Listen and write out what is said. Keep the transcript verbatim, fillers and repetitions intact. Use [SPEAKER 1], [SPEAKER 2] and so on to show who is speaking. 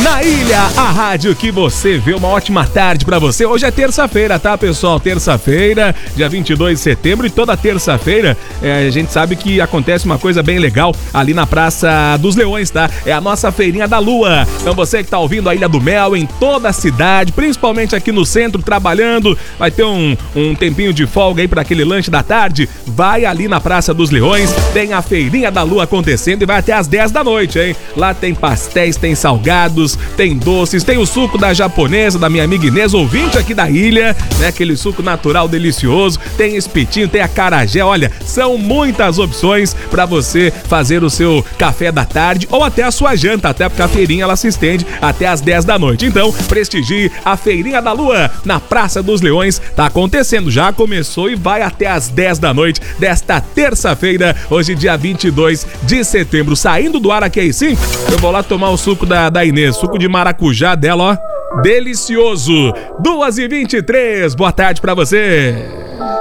[SPEAKER 1] Na Ilha, a rádio que você vê. Uma ótima tarde pra você. Hoje é terça-feira, tá, pessoal? Terça-feira, dia vinte e dois de setembro, e toda terça-feira é, a gente sabe que acontece uma coisa bem legal ali na Praça dos Leões, tá? É a nossa Feirinha da Lua. Então você que tá ouvindo a Ilha do Mel, em toda a cidade, principalmente aqui no centro, trabalhando, vai ter um, um tempinho de folga aí pra aquele lanche da tarde, vai ali na Praça dos Leões, tem a Feirinha da Lua acontecendo e vai até às dez da noite, hein? Lá tem pastéis, tem salgados, tem doces, tem o suco da japonesa, da minha amiga Inês, ouvinte aqui da ilha, né? Aquele suco natural delicioso, tem espetinho, tem acarajé, olha, são muitas opções pra você fazer o seu café da tarde ou até a sua janta, até porque a feirinha ela se estende até às dez da noite. Então, prestigie a Feirinha da Lua na Praça dos Leões, tá acontecendo, já começou e vai até às dez da noite desta terça-feira, hoje dia vinte e dois de setembro. Saindo do ar aqui aí sim, eu vou lá tomar o suco da, da Inês, suco de maracujá dela, ó, delicioso. Duas e vinte e três, boa tarde pra você.